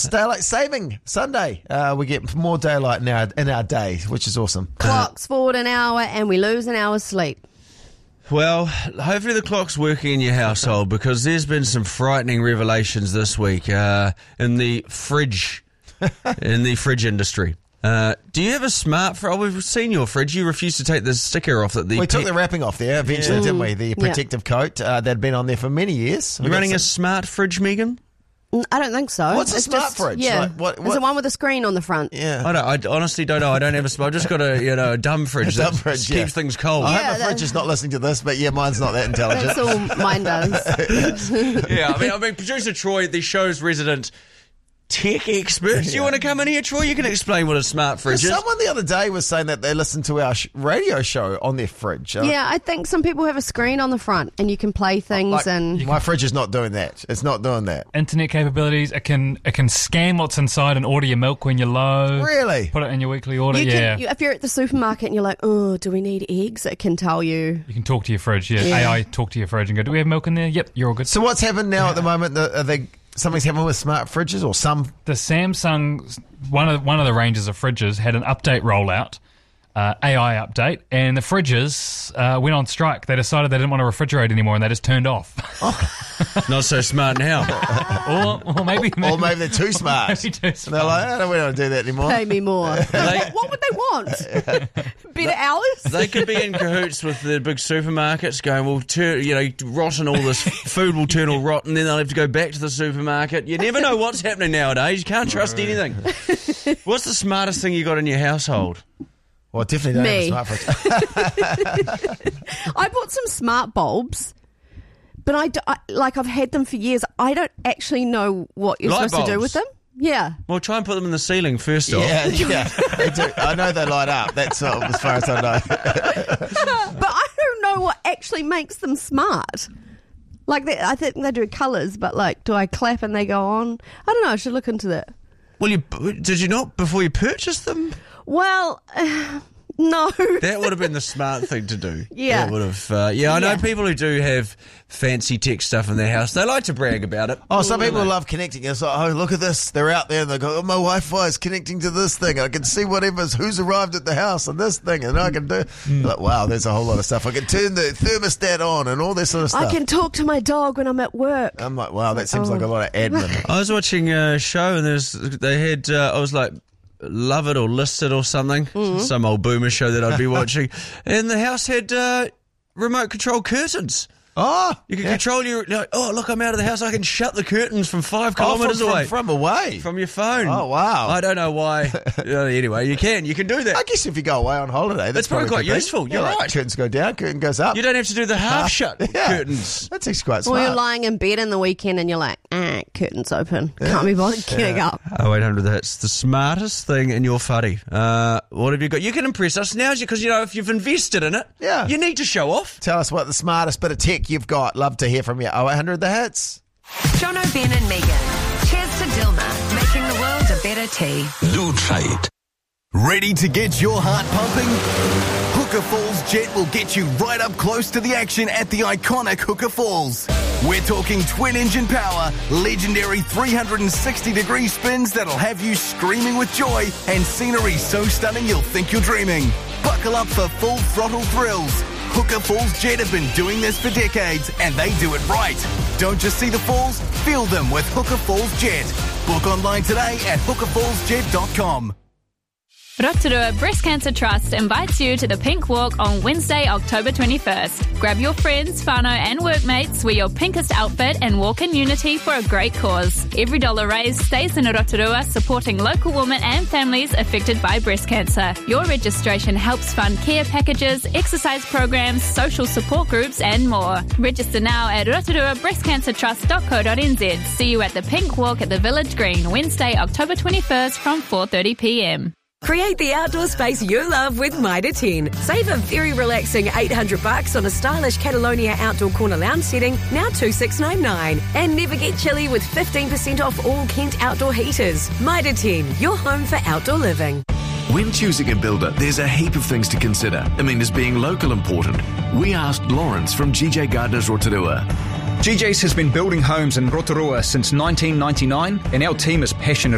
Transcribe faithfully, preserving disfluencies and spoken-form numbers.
It's daylight saving Sunday. Uh, we get more daylight in our, in our day, which is awesome. Clocks forward an hour and we lose an hour's sleep. Well, hopefully the clock's working in your household because there's been some frightening revelations this week uh, in the fridge, in the fridge industry. Uh, do you have a smart fridge? Oh, we've seen your fridge. You refused to take the sticker off that the. We pe- took the wrapping off there eventually, Yeah. didn't we? The protective Yeah. coat uh, that had been on there for many years. You're running a smart fridge, Megan? Mm, I don't think so. What's a It's smart just- fridge? Yeah, Like, what- it's what- the one with a screen on the front. Yeah. I don't. I honestly don't know. I don't have a smart. I've just got a you know a dumb fridge A dumb that fridge, keeps yeah. things cold. I Yeah, hope my that- fridge is not listening to this, but yeah, mine's not that intelligent. That's all mine does. Yeah, I mean, I mean, producer Troy, the show's resident tech expert. Do you want to come in here, Troy? You can explain what a smart fridge is. Someone the other day was saying that they listened to our sh- radio show on their fridge. Uh, Yeah, I think some people have a screen on the front and you can play things like, and... my fridge is not doing that. It's not doing that. Internet capabilities. It can it can scan what's inside and order your milk when you're low. Really? Put it in your weekly order. You yeah. can, you, if you're at the supermarket and you're like, oh, do we need eggs? It can tell you. You can talk to your fridge. Yeah. Yeah. A I talk to your fridge and go, do we have milk in there? Yep, you're all good. So what's happened now at the moment? The- Are they something's happened with smart fridges or some? The Samsung, one of one of the ranges of fridges had an update rollout, uh, A I update, and the fridges uh, went on strike. They decided they didn't want to refrigerate anymore, and they just turned off. Not so smart now. or, or maybe, Or maybe they're too smart. Maybe too And they're smart. like, I don't want to do that anymore. Pay me more. They- what, what would they want? Better hours? They could be in cahoots with the big supermarkets going, well, turn, you know, rotten all this food will turn all rotten, then they'll have to go back to the supermarket. You never know what's happening nowadays. You can't trust anything. What's the smartest thing you got in your household? Well, definitely don't Me. have a smart fridge. I bought some smart bulbs, but I, do, I like I've had them for years. I don't actually know what you're Light supposed to do bulbs? with them. Yeah. Well, try and put them in the ceiling first off. Yeah, yeah. They do. I know they light up. That's uh, as far as I know. But I don't know what actually makes them smart. Like, they, I think they do colours, but like, do I clap and they go on? I don't know. I should look into that. Well, you did you not before you purchased them? Well, no. That would have been the smart thing to do. Yeah. That would have. Uh, yeah, I know Yeah. people who do have fancy tech stuff in their house. They like to brag about it. Oh, some people love connecting. It's like, oh, look at this. They're out there and they go, oh, my Wi-Fi is connecting to this thing. I can see whatever's, who's arrived at the house and this thing. And I can do, like, wow, there's a whole lot of stuff. I can turn the thermostat on and all this sort of stuff. I can talk to my dog when I'm at work. I'm like, wow, that seems Oh. like a lot of admin. I was watching a show and there's they had uh, I was like Love It or List It or something, Mm-hmm. some old boomer show that I'd be watching, and the house had uh, remote control curtains. Oh, You can yeah. control your. Like, oh, look, I'm out of the house. I can shut the curtains from five Oh, from, kilometres from, away from away. from your phone. Oh, wow. I don't know why. uh, anyway, you can. You can do I that. guess if you go away on holiday, that's, That's probably a quite good thing. useful. You're Yeah, like right. Curtains go down, curtain goes up. You don't have to do the half shut Yeah. curtains. That's actually quite Or smart. you're lying in bed in the weekend and you're like, ah, curtains open. Can't be bothered getting up. Oh, eight hundred, that's the smartest thing in your fuddy. Uh, what have you got? You can impress us now because, you know, if you've invested in it, Yeah. you need to show off. Tell us what the smartest bit of tech you've got. Love to hear from you. oh eight hundred the hits. Jono, Ben and Megan. Cheers to Dilma, making the world a better tea. Lutrait. Ready to get your heart pumping? Hooker Falls Jet will get you right up close to the action at the iconic Hooker Falls. We're talking twin-engine power, legendary three hundred sixty degree spins that'll have you screaming with joy, and scenery so stunning you'll think you're dreaming. Buckle up for full throttle thrills. Hooker Falls Jet have been doing this for decades, and they do it right. Don't just see the falls, feel them with Hooker Falls Jet. Book online today at hooker falls jet dot com. Rotorua Breast Cancer Trust invites you to the Pink Walk on Wednesday, October twenty-first. Grab your friends, whānau and workmates, wear your pinkest outfit and walk in unity for a great cause. Every dollar raised stays in Rotorua, supporting local women and families affected by breast cancer. Your registration helps fund care packages, exercise programs, social support groups and more. Register now at rotorua breast cancer trust dot co dot n z. See you at the Pink Walk at the Village Green, Wednesday, October twenty-first from four thirty p m. Create the outdoor space you love with Mitre ten. Save a very relaxing eight hundred bucks on a stylish Catalonia outdoor corner lounge setting, now two thousand six hundred ninety-nine dollars. And never get chilly with fifteen percent off all Kent outdoor heaters. Mitre ten, your home for outdoor living. When choosing a builder, there's a heap of things to consider. I mean, is being local important? We asked Lawrence from G J Gardners Rotorua. G J's has been building homes in Rotorua since nineteen ninety-nine, and our team is passionate